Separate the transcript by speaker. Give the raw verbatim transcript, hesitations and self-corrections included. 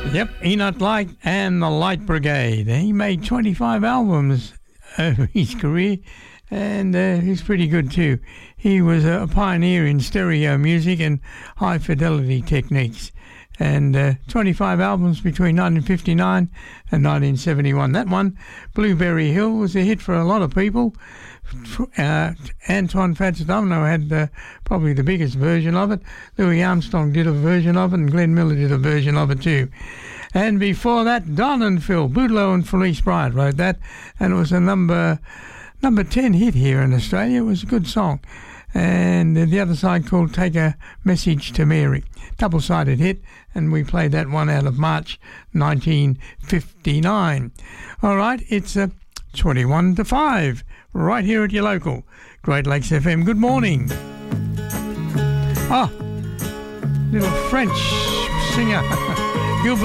Speaker 1: Yep, Enoch Light and the Light Brigade. He made twenty-five albums over his career, and uh, he's pretty good too. He was a pioneer in stereo music and high fidelity techniques, and uh, twenty-five albums between nineteen fifty-nine and nineteen seventy-one. That one, Blueberry Hill, was a hit for a lot of people. Uh, Antoine Fats Domino had uh, probably the biggest version of it. Louis Armstrong did a version of it, and Glenn Miller did a version of it too. And before that, Don and Phil, Boudleaux and Felice Bryant wrote that, and it was a number number ten hit here in Australia. It was a good song. And the other side called Take a Message to Mary, double-sided hit, and we played that one out of March nineteen fifty-nine. All right, it's a uh, twenty-one to five, right here at your local Great Lakes F M. Good morning. Ah, little French singer.